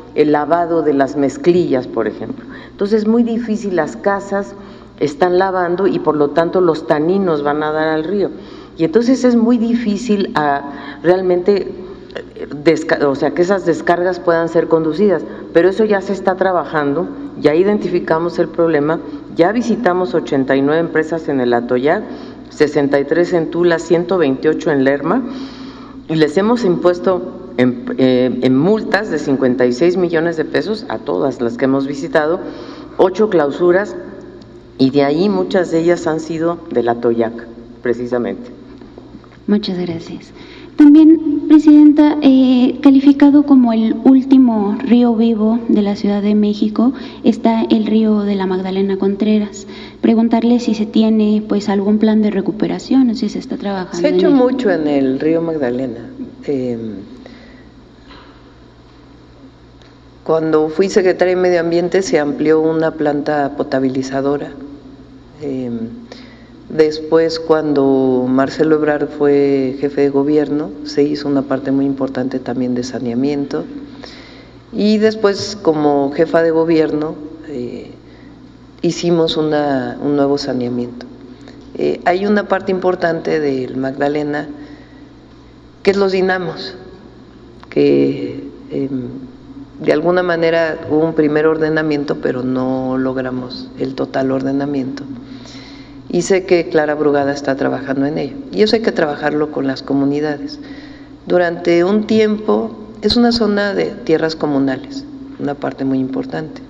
el lavado de las mezclillas, por ejemplo. Entonces es muy difícil, las casas están lavando y por lo tanto los taninos van a dar al río. Y entonces es muy difícil realmente, o sea, que esas descargas puedan ser conducidas, pero eso ya se está trabajando, ya identificamos el problema, ya visitamos 89 empresas en el Atoyac, 63 en Tula, 128 en Lerma, y les hemos impuesto en multas de 56 millones de pesos a todas las que hemos visitado, 8 clausuras, y de ahí muchas de ellas han sido del Atoyac, precisamente. Muchas gracias. También, Presidenta, calificado como el último río vivo de la Ciudad de México está el río de la Magdalena Contreras. Preguntarle si se tiene pues algún plan de recuperación o si se está trabajando. Se ha hecho mucho en el río Magdalena. Cuando fui secretaria de Medio Ambiente se amplió una planta potabilizadora. Después, cuando Marcelo Ebrard fue jefe de gobierno, se hizo una parte muy importante también de saneamiento. Y después, como jefa de gobierno, hicimos un nuevo saneamiento. Hay una parte importante del Magdalena que es los dinamos, que de alguna manera hubo un primer ordenamiento, pero no logramos el total ordenamiento. Y sé que Clara Brugada está trabajando en ello. Y eso hay que trabajarlo con las comunidades. Durante un tiempo, es una zona de tierras comunales, una parte muy importante.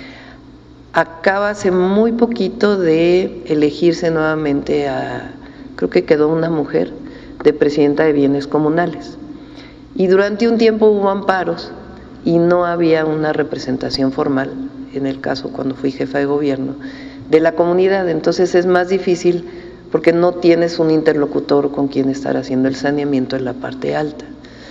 Acaba hace muy poquito de elegirse nuevamente creo que quedó una mujer de presidenta de bienes comunales. Y durante un tiempo hubo amparos y no había una representación formal, en el caso cuando fui jefa de gobierno, de la comunidad. Entonces es más difícil porque no tienes un interlocutor con quien estar haciendo el saneamiento en la parte alta.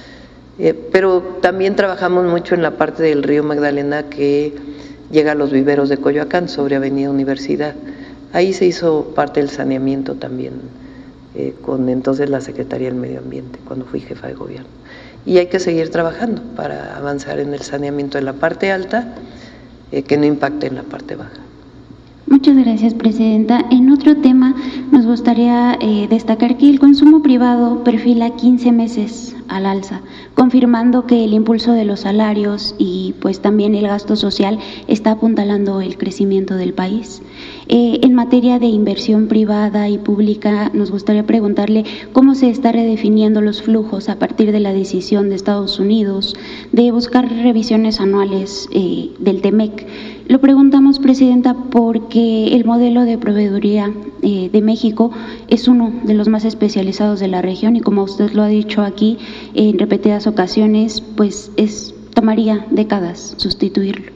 Pero también trabajamos mucho en la parte del río Magdalena que llega a los viveros de Coyoacán sobre Avenida Universidad. Ahí se hizo parte del saneamiento también con entonces la Secretaría del Medio Ambiente, cuando fui jefa de gobierno. Y hay que seguir trabajando para avanzar en el saneamiento de la parte alta, que no impacte en la parte baja. Muchas gracias, Presidenta. En otro tema, nos gustaría destacar que el consumo privado perfila 15 meses al alza, confirmando que el impulso de los salarios y pues también el gasto social está apuntalando el crecimiento del país. En materia de inversión privada y pública, nos gustaría preguntarle cómo se está redefiniendo los flujos a partir de la decisión de Estados Unidos de buscar revisiones anuales del TEMEC. Lo preguntamos, Presidenta, porque el modelo de proveeduría de México es uno de los más especializados de la región y como usted lo ha dicho aquí en repetidas ocasiones, pues tomaría décadas sustituirlo.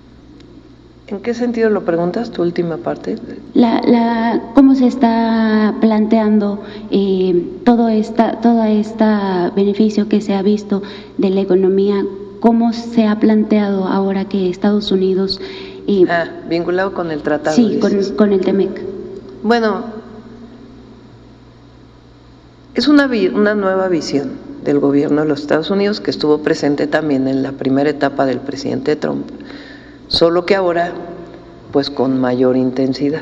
¿En qué sentido lo preguntas, tu última parte? ¿Cómo se está planteando todo este beneficio que se ha visto de la economía? ¿Cómo se ha planteado ahora que Estados Unidos… vinculado con el tratado. Sí, con el TEMEC. Bueno, es una nueva visión del gobierno de los Estados Unidos que estuvo presente también en la primera etapa del presidente Trump, solo que ahora pues con mayor intensidad.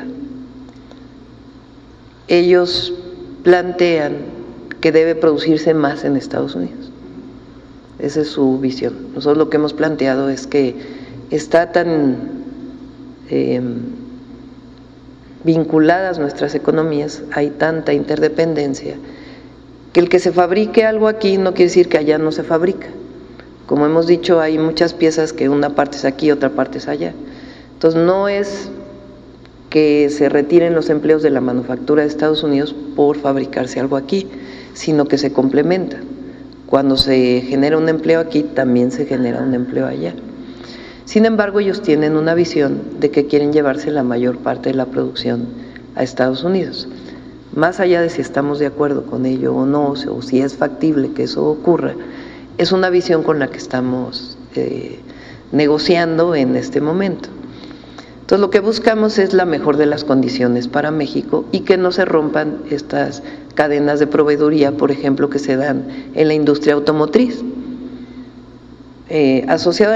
Ellos plantean que debe producirse más en Estados Unidos. Esa es su visión. Nosotros lo que hemos planteado es que está tan vinculadas nuestras economías, hay tanta interdependencia, que el que se fabrique algo aquí no quiere decir que allá no se fabrica. Como hemos dicho, hay muchas piezas que una parte es aquí, otra parte es allá. Entonces no es que se retiren los empleos de la manufactura de Estados Unidos por fabricarse algo aquí, sino que se complementa. Cuando se genera un empleo aquí, también se genera un empleo allá. Sin embargo, ellos tienen una visión de que quieren llevarse la mayor parte de la producción a Estados Unidos. Más allá de si estamos de acuerdo con ello o no, o si es factible que eso ocurra, es una visión con la que estamos negociando en este momento. Entonces, lo que buscamos es la mejor de las condiciones para México y que no se rompan estas cadenas de proveeduría, por ejemplo, que se dan en la industria automotriz. Asociada